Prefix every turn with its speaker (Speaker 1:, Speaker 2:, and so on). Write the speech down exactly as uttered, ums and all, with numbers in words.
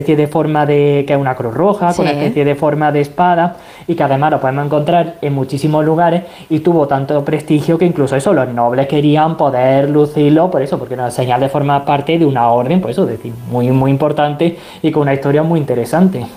Speaker 1: especie de forma de, que es una cruz roja, con una
Speaker 2: Sí.
Speaker 1: especie de forma de espada, y que además lo podemos encontrar en muchísimos lugares, y tuvo tanto prestigio que incluso eso, los nobles querían poder lucirlo, por eso, porque era señal de formar parte de una orden, por eso, es decir, muy, muy importante y con una historia muy interesante.